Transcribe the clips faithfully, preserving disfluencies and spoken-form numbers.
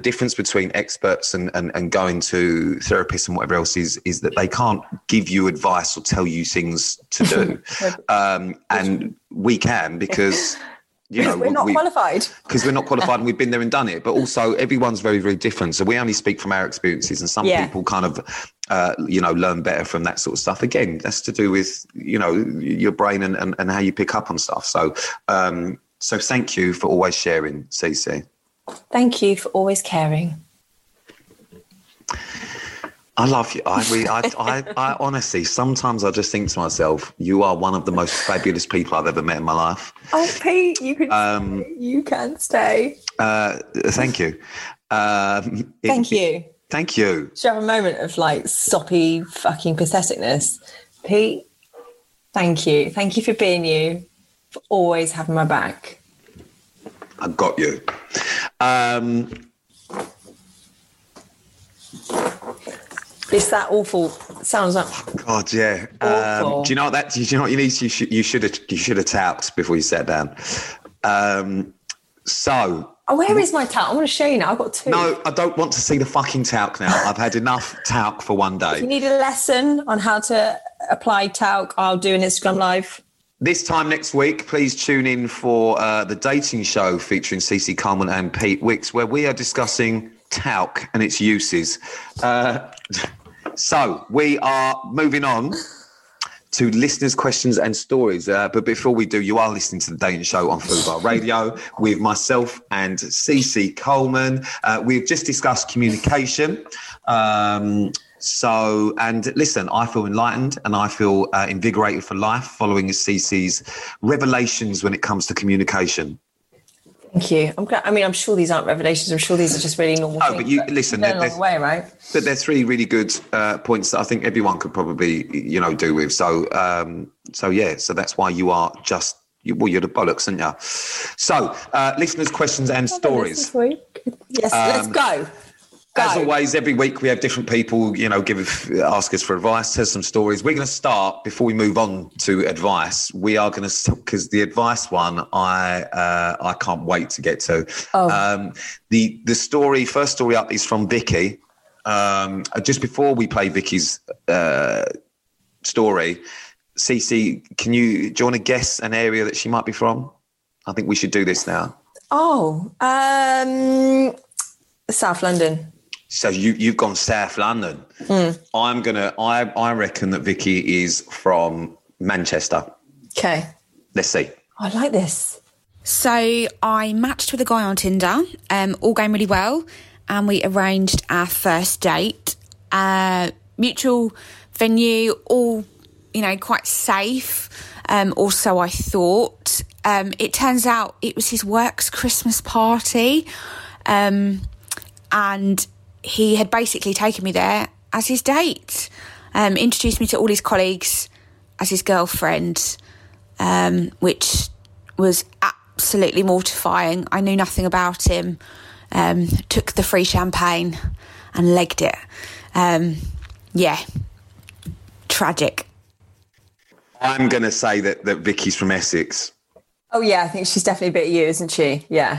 difference between experts and, and, and going to therapists and whatever else is, is that they can't give you advice or tell you things to do. um, and we can because... You know, we're not we, qualified. Because we're not qualified and we've been there and done it. But also everyone's very, very different. So we only speak from our experiences and some yeah. people kind of, uh, you know, learn better from that sort of stuff. Again, that's to do with, you know, your brain and, and, and how you pick up on stuff. So, um, so thank you for always sharing, Cece. Thank you for always caring. I love you. I, really, I, I, I honestly, sometimes I just think to myself, you are one of the most fabulous people I've ever met in my life. Oh, Pete, you can um, stay. You can stay. Uh, thank you. Um, thank it, you. It, thank you. Should I have a moment of like soppy fucking patheticness? Pete, thank you. Thank you for being you, for always having my back. I got you. Um, It's that awful. Sounds like oh God, yeah. Um, do you know what that? Do you know what you need? You should. You should have. You should have talked before you sat down. Um, so. Oh, where is my talc? I want to show you now. I've got two. No, I don't want to see the fucking talc now. I've had enough talc for one day. If you need a lesson on how to apply talc, I'll do an Instagram live. This time next week, please tune in for uh, the dating show featuring Cece Coleman and Pete Wicks, where we are discussing talc and its uses. Uh, So we are moving on to listeners' questions and stories. Uh, but before we do, you are listening to the Dating Show on Fubar Radio with myself and Cece Coleman. Uh, we've just discussed communication. Um, so, and listen, I feel enlightened and I feel uh, invigorated for life following Cece's revelations when it comes to communication. Thank you. I'm glad. I mean, I'm sure these aren't revelations. I'm sure these are just really normal. Oh, things, but you listen. Learn along the way, right? But there's three really good uh, points that I think everyone could probably, you know, do with. So, um, so yeah. So that's why you are just. You, well, you're the bollocks, aren't you? So, uh, listeners' questions and stories. Yes, um, let's go. Go. As always, every week we have different people, you know, give ask us for advice, tell some stories. We're going to start before we move on to advice. We are going to, because the advice one, I uh, I can't wait to get to. Oh. Um, the the story, first story up is from Vicky. Um, just before we play Vicky's uh, story, Cece, can you do you want to guess an area that she might be from? I think we should do this now. Oh, um, South London. So you, you've gone South London. Mm. I'm going to, I I reckon that Vicky is from Manchester. Okay. Let's see. I like this. So I matched with a guy on Tinder, um, all going really well. And we arranged our first date. Uh, mutual venue, all, you know, quite safe. Um, also, I thought. Um, it turns out it was his work's Christmas party. Um, and he had basically taken me there as his date, um, introduced me to all his colleagues as his girlfriend, um, which was absolutely mortifying. I knew nothing about him, um, took the free champagne and legged it. Um, yeah, tragic. I'm going to say that, that Vicky's from Essex. Oh, yeah, I think she's definitely a bit of you, isn't she? Yeah.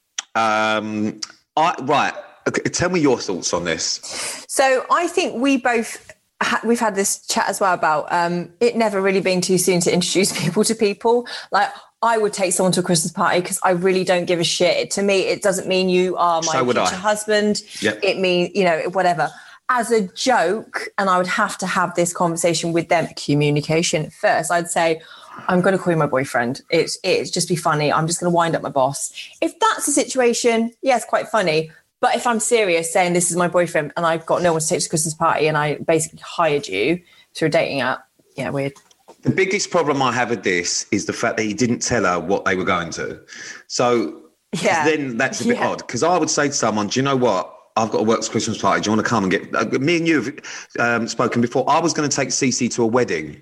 Um, I, right. Okay, tell me your thoughts on this. So I think we both, ha- we've had this chat as well about um, it never really being too soon to introduce people to people. Like I would take someone to a Christmas party because I really don't give a shit. It, to me, it doesn't mean you are my so future I. husband. Yep. It means, you know, whatever. As a joke, and I would have to have this conversation with them, communication first, I'd say, I'm going to call you my boyfriend. It's, it's just be funny. I'm just going to wind up my boss. If that's the situation, yeah, it's quite funny. But if I'm serious saying this is my boyfriend and I've got no one to take to Christmas party and I basically hired you through a dating app, yeah, weird. The biggest problem I have with this is the fact that he didn't tell her what they were going to. So yeah. then that's a bit yeah. odd because I would say to someone, do you know what? I've got a works Christmas party. Do you want to come and get... Uh, me and you have um, spoken before. I was going to take Cece to a wedding.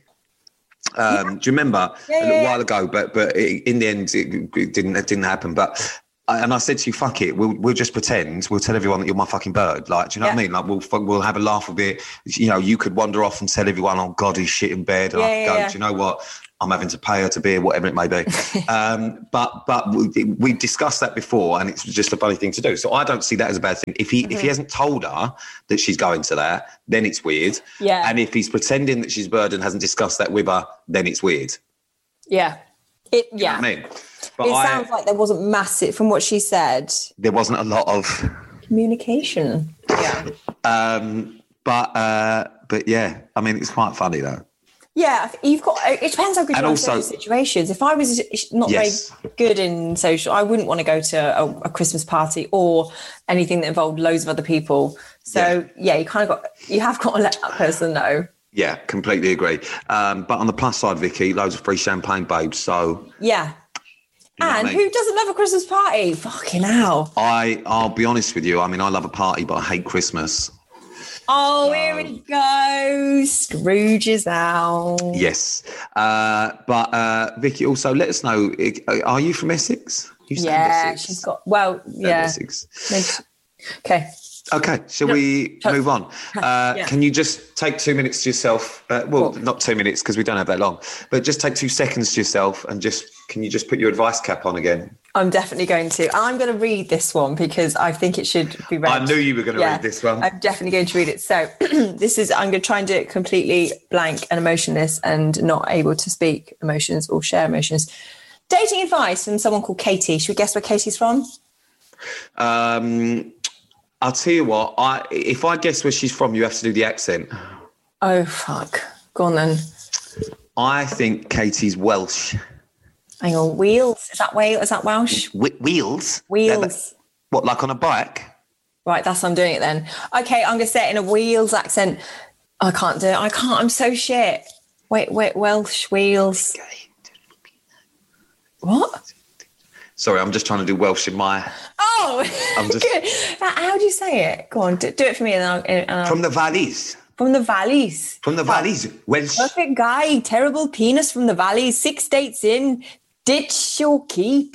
Um, yeah. Do you remember? Yeah, a little yeah, while ago, but but it, in the end, it, it didn't it didn't happen. But and I said to you, fuck it, we'll we'll just pretend, we'll tell everyone that you're my fucking bird. Like, do you know Yeah. what I mean? Like, we'll we'll have a laugh a bit. You know, you could wander off and tell everyone, oh God, he's shit in bed. And Yeah, I could yeah, go, yeah. do you know what? I'm having to pay her to beer, whatever it may be. um, but but we, we discussed that before, and it's just a funny thing to do. So I don't see that as a bad thing. If he Mm-hmm. if he hasn't told her that she's going to that, then it's weird. Yeah. And if he's pretending that she's bird and hasn't discussed that with her, then it's weird. Yeah. It, You know yeah. what I mean? But It I, sounds like there wasn't massive, from what she said, there wasn't a lot of... communication. Yeah. Um, but uh, but yeah, I mean, it's quite funny though. Yeah, you've got. It depends how good And you are in also- social situations. If I was not Yes. very good in social, I wouldn't want to go to a, a Christmas party or anything that involved loads of other people. So yeah, you kind of got. You have got to let that person know. Yeah, completely agree. Um, but on the plus side, Vicky, loads of free champagne, babes. So Yeah. know what I And mean? who doesn't love a Christmas party? Fucking hell. I, I'll be honest with you. I mean, I love a party, but I hate Christmas. Oh, here we go. Scrooge is out. Yes. Uh, but uh, Vicky, also let us know. Are you from Essex? You sound Yeah, Essex. she's got. Well, Sound yeah. Essex. Maybe- Okay. Okay, shall we Chuck- move on? Uh, Yeah. Can you just take two minutes to yourself? Uh, well, What? not two minutes because we don't have that long, but just take two seconds to yourself and just, can you just put your advice cap on again? I'm definitely going to. And I'm going to read this one because I think it should be read. I knew you were going to read this one. I'm definitely going to read it. So this is, I'm going to try and do it completely blank and emotionless and not able to speak emotions or share emotions. Dating advice from someone called Katie. Should we guess where Katie's from? Um, I'll tell you what, I if I guess where she's from, you have to do the accent. Oh, fuck. Go on then. I think Katie's Welsh. Hang on. Wheels. Is that Wales? Is that Welsh? Wh- wheels? Wheels. That- that- what, like on a bike? Right, that's how I'm doing it then. Okay, I'm going to say it in a Wheels accent. I can't do it. I can't. I'm so shit. Wait, wait, Welsh, Wheels. What? Sorry, I'm just trying to do Welsh in my... Oh, I'm just- good. How do you say it? Go on, do, do it for me. And I'll, and I'll, From the valleys. from the valleys. From the valleys. Welsh. Perfect guy, terrible penis from the valleys. Six dates in, ditch your keep.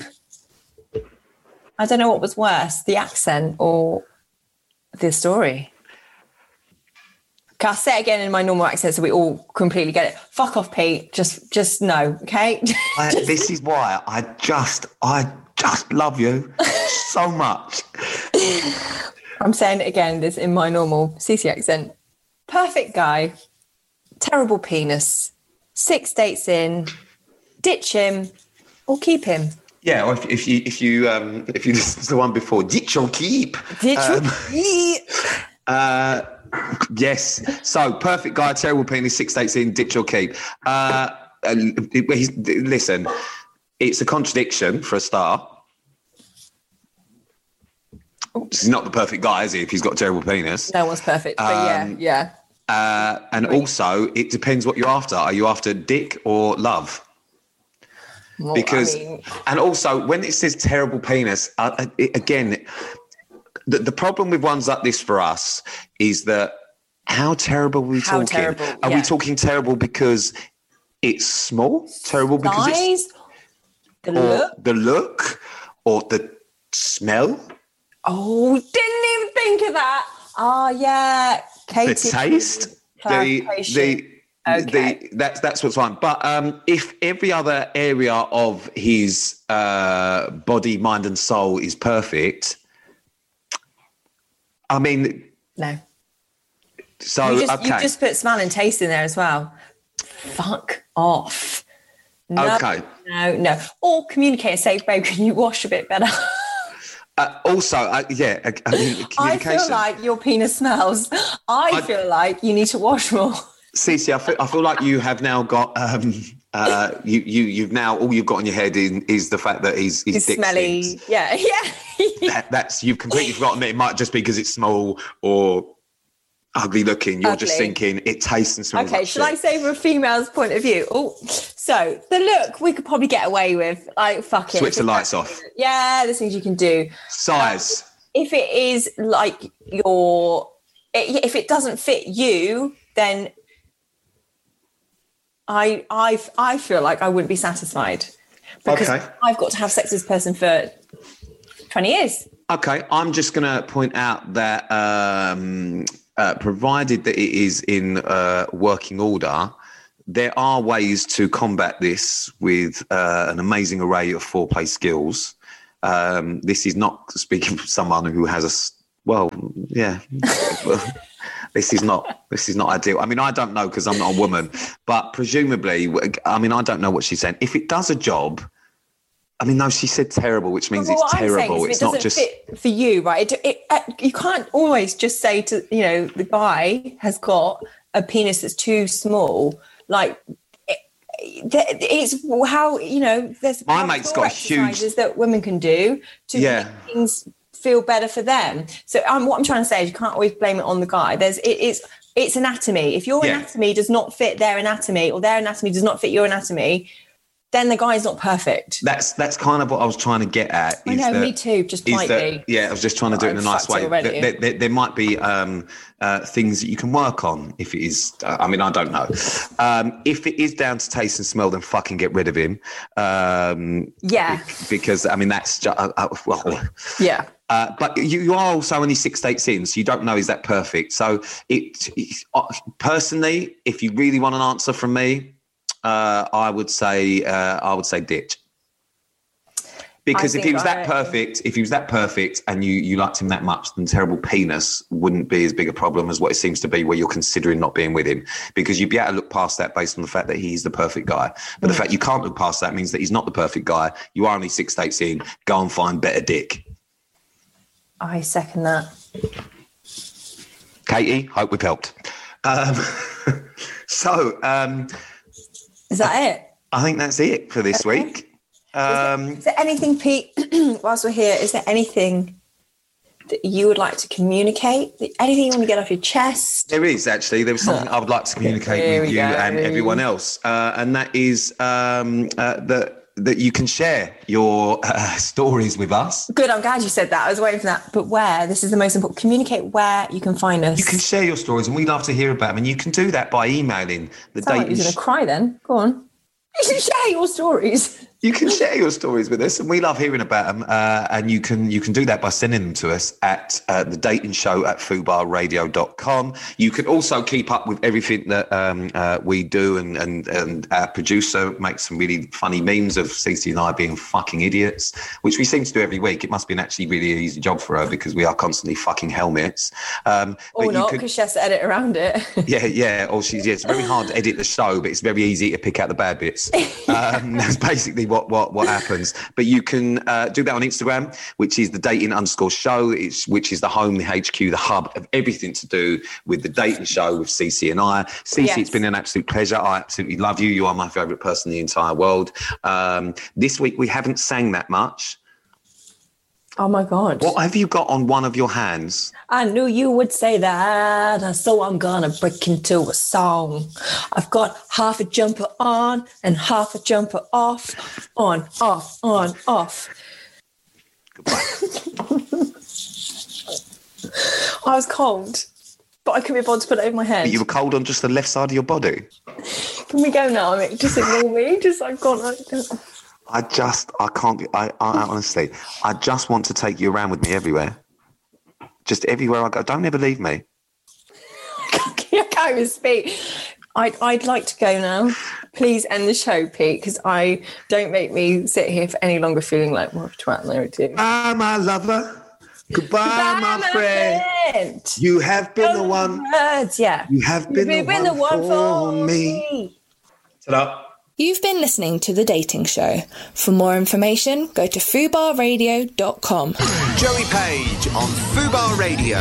I don't know what was worse, the accent or the story. Okay, I'll say it again in my normal accent so we all completely get it. Fuck off, Pete. Just, just no, okay? I, this is why I just, I just love you so much. I'm saying it again. This in my normal C C accent. Perfect guy, terrible penis. Six dates in, ditch him or keep him. Yeah, or if, if you if you um if you listen to the one before, ditch or keep. Ditch Um, or keep. Uh, yes. So perfect guy, terrible penis, six dates in, ditch or keep. Uh, and he's, listen, it's a contradiction for a start. He's not the perfect guy, is he? If he's got a terrible penis. No one's perfect, but Um, yeah, yeah. Uh, and also, it depends what you're after. Are you after dick or love? Well, Because, I mean, and also, when it says terrible penis, uh, it, again, the, the problem with ones like this for us is that how terrible are we How talking? terrible, Are yeah. we talking terrible because it's small? Terrible because it's size, the or look. the look or the smell, Oh, didn't even think of that. Oh, yeah. Katie. the taste, the Clarification. the. Okay. The, that's that's what's fine. But um, if every other area of his uh, body, mind, and soul is perfect, I mean, No. so You just, okay, you just put smell and taste in there as well. Fuck off. No, Okay. No, no. Or communicate and say, babe, can you wash a bit better? uh, also, uh, yeah, I, I mean, I communication. feel like your penis smells. I, I- feel like you need to wash more. Cece, I feel, I feel like you have now got um, uh, you you you've now all you've got in your head is, is the fact that he's his It's dick smelly. stinks. Yeah, yeah. That, that's you've completely forgotten that it might just be because it's small or ugly looking. You're just Ugly. thinking it tastes and smells. Okay, like shall I shit. say from a female's point of view? Oh, so the look we could probably get away with. Like, fuck it. Switch the If lights that's- off. Yeah, there's things you can do. Size. If it is like your, it, if it doesn't fit you, then I, I, I feel like I wouldn't be satisfied because Okay. I've got to have sex with this person for twenty years. Okay, I'm just going to point out that um, uh, provided that it is in uh, working order, there are ways to combat this with uh, an amazing array of foreplay skills. Um, this is not speaking from someone who has a well, yeah. This is not this is not ideal. I mean, I don't know because I'm not a woman, but presumably, I mean, I don't know what she's saying. If it does a job, I mean, no, she said terrible, which means well, it's terrible. It's it not just fit for you, right? It, it, it, you can't always just say to you know the guy has got a penis that's too small, like. It's how you know. There's my mate's got a huge that women can do to yeah. make things feel better for them. So um, what I'm trying to say is you can't always blame it on the guy. There's it, it's it's anatomy. If your yeah. anatomy does not fit their anatomy, or their anatomy does not fit your anatomy, then the guy's not perfect. That's that's kind of what I was trying to get at. I know, that, me too. Just politely. That, yeah, I was just trying to do oh, it in a nice way. There, there, there, there might be um, uh, things that you can work on if it is. Uh, I mean, I don't know. Um, if it is down to taste and smell, then fucking get rid of him. Um, yeah. Be- because I mean, that's just, uh, uh, well. Yeah. Uh, but you, you are also only six dates in, so you don't know is that perfect. So it, it uh, personally, if you really want an answer from me. Uh, I would say uh, I would say ditch. Because if he was that perfect, if he was that perfect and you, you liked him that much, then terrible penis wouldn't be as big a problem as what it seems to be where you're considering not being with him. Because you'd be able to look past that based on the fact that he's the perfect guy. But mm. the fact you can't look past that means that he's not the perfect guy. You are only six dates in. Go and find better dick. I second that. Katie, hope we've helped. Um, so... Um, Is that it? I think that's it for this okay. week. Um, is, there, is there anything, Pete, whilst we're here, is there anything that you would like to communicate? Anything you want to get off your chest? There is, actually. There was something I would like to communicate here with you go. and everyone else. Uh, and that is um, uh, that that you can share your uh, stories with us. Good, I'm glad you said that. I was waiting for that. But where? This is the most important. Communicate where you can find us. You can share your stories and we'd love to hear about them. And you can do that by emailing the date. Like you're going to cry then. Go on. You can share your stories. You can share your stories with us and we love hearing about them. Uh, and you can you can do that by sending them to us at uh, the dating show at fubar radio dot com. You can also keep up with everything that um, uh, we do and, and, and our producer makes some really funny memes of Cece and I being fucking idiots, which we seem to do every week. It must be an actually really easy job for her because we are constantly fucking helmets. Um, or not, because she has to edit around it. yeah, yeah. Or she's, yeah, it's very hard to edit the show, but it's very easy to pick out the bad bits. Um, that's basically what what what happens. But you can uh, do that on Instagram, which is the dating underscore show, it's, which is the home, the H Q, the hub of everything to do with the dating show with Cece and I. Cece, yes. It's been an absolute pleasure. I absolutely love you. You are my favourite person in the entire world. Um, this week we haven't sang that much. Oh my God. What have you got on one of your hands? I knew you would say that, so I'm gonna break into a song. I've got half a jumper on and half a jumper off. On, off, on, off. Goodbye. I was cold, but I couldn't be bothered to put it over my head. But you were cold on just the left side of your body? Can we go now? I mean, just ignore me. Just I've gone. I don't... I just, I can't, be, I, I honestly, I just want to take you around with me everywhere. Just everywhere I go. Don't ever leave me. I can't even speak. I'd, I'd like to go now. Please end the show, Pete, because I don't make me sit here for any longer feeling like more of a twat than I do. Bye, my lover. Goodbye, Goodbye my, my friend. friend. You have been oh, the one. Words, yeah. You have been, the, been one the one for, for me. me. Ta-da. You've been listening to The Dating Show. For more information, go to fubar radio dot com. Joey Page on Fubar Radio.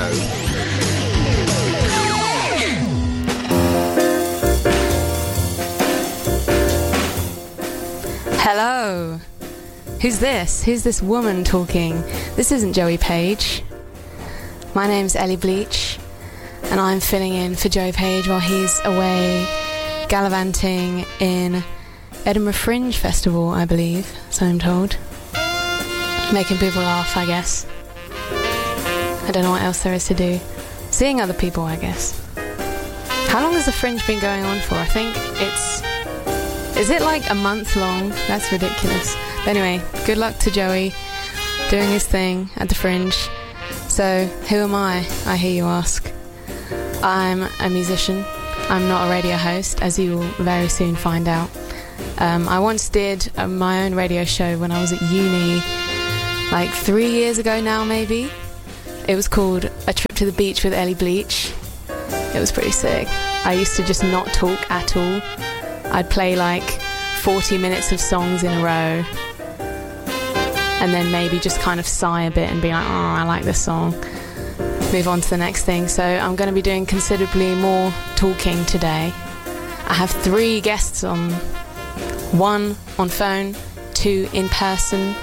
Hello. Who's this? Who's this woman talking? This isn't Joey Page. My name's Ellie Bleach, and I'm filling in for Joey Page while he's away gallivanting in Edinburgh Fringe Festival, I believe, so I'm told. Making people laugh, I guess. I don't know what else there is to do. Seeing other people, I guess. How long has the Fringe been going on for? I think it's... Is it like a month long? That's ridiculous. But anyway, good luck to Joey. doing his thing at the Fringe. So, who am I, I hear you ask? I'm a musician. I'm not a radio host, as you will very soon find out. Um, I once did uh, my own radio show when I was at uni, like three years ago now, maybe. It was called A Trip to the Beach with Ellie Bleach. It was pretty sick. I used to just not talk at all. I'd play like forty minutes of songs in a row, and then maybe just kind of sigh a bit and be like, oh, I like this song. Move on to the next thing. So I'm going to be doing considerably more talking today. I have three guests on. One on phone, two in person.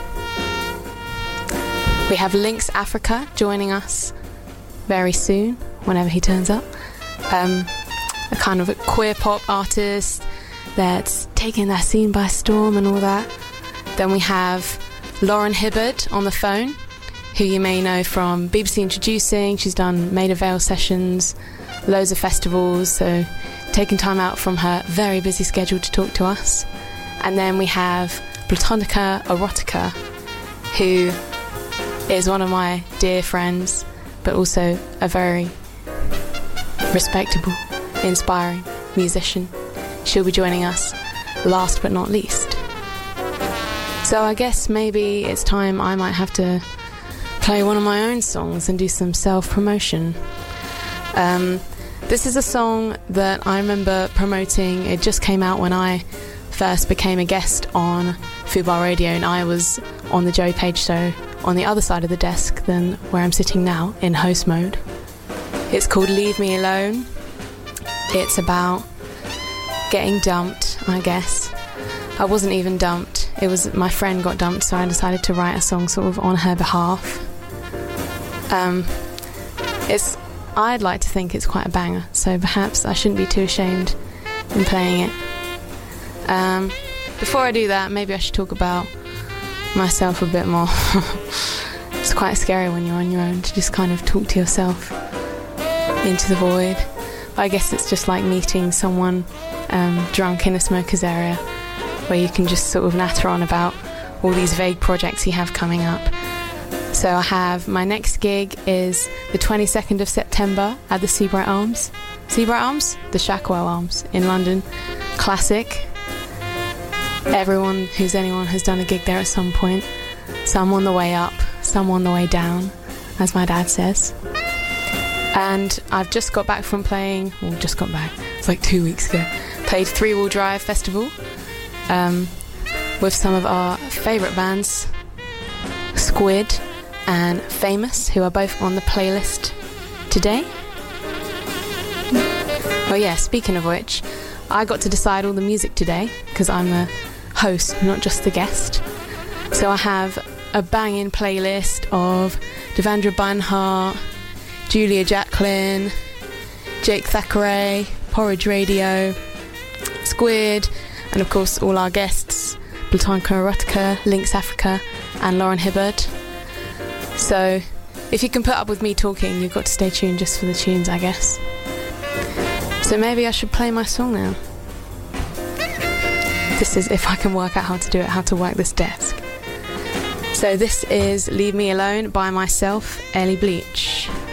We have Lynx Africa joining us very soon, whenever he turns up. Um, a kind of a queer pop artist that's taking that scene by storm and all that. Then we have Lauren Hibbard on the phone, who you may know from B B C Introducing. She's done Maida Vale sessions, loads of festivals, so taking time out from her very busy schedule to talk to us. And then we have Platonica Erotica, who is one of my dear friends, but also a very respectable, inspiring musician. She'll be joining us last but not least. So I guess maybe it's time I might have to play one of my own songs and do some self-promotion. Um, this is a song that I remember promoting. It just came out when I first became a guest on Fubar Radio, and I was on the Joey Page show on the other side of the desk than where I'm sitting now, in host mode. It's called Leave Me Alone. It's about getting dumped, I guess. I wasn't even dumped. It was my friend got dumped, so I decided to write a song sort of on her behalf. Um, it's I'd like to think it's quite a banger, so perhaps I shouldn't be too ashamed in playing it. Um, before I do that, maybe I should talk about myself a bit more. It's quite scary when you're on your own to just kind of talk to yourself into the void. But I guess it's just like meeting someone um, drunk in a smoker's area, where you can just sort of natter on about all these vague projects you have coming up. So I have, my next gig is the twenty-second of September at the Seabright Arms. Seabright Arms? The Shackwell Arms in London. Classic. Everyone who's anyone has done a gig there at some point. Some on the way up, some on the way down, as my dad says. And I've just got back from playing, well, just got back, it's like two weeks ago, played Three Wheel Drive Festival um, with some of our favourite bands, Squid and Famous, who are both on the playlist today. Oh yeah, speaking of which, I got to decide all the music today, because I'm the host, not just the guest. So I have a banging playlist of Devendra Banhart, Julia Jacqueline, Jake Thackeray, Porridge Radio, Squid, and of course all our guests, Platonica Erotica, Lynx Africa, and Lauren Hibbard. So if you can put up with me talking, you've got to stay tuned just for the tunes, I guess. So maybe I should play my song now. This is if I can work out how to do it, how to work this desk. So this is Leave Me Alone by myself, Ellie Bleach.